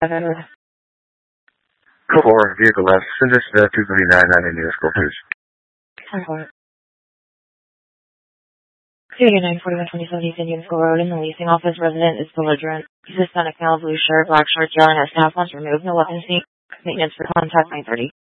Code 4, vehicle left, Cinder 239 in New Score 2. 941 East Indian School Road in the leasing office. Resident is belligerent. He's Hispanic male, blue shirt, black shorts, yelling at staff, wants removed, no weapons, maintenance for contact 930.